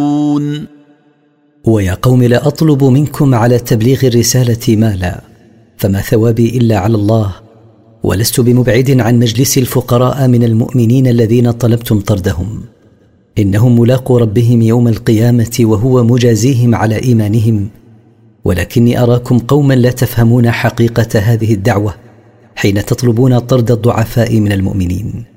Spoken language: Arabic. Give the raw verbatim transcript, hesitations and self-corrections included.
ويا قوم لا أطلب منكم على تبليغ الرسالة مالا، فما ثوابي إلا على الله، ولست بمبعد عن مجلس الفقراء من المؤمنين الذين طلبتم طردهم، إنهم ملاقو ربهم يوم القيامة وهو مجازيهم على إيمانهم، ولكني أراكم قوما لا تفهمون حقيقة هذه الدعوة حين تطلبون طرد الضعفاء من المؤمنين.